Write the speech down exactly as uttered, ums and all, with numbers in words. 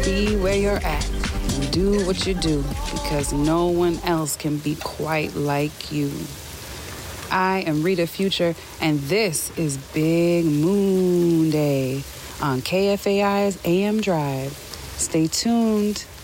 Be where you're at and do what you do because no one else can be quite like you. I am Rita Future, and this is Big Moon Day on K F A I's A M Drive. Stay tuned.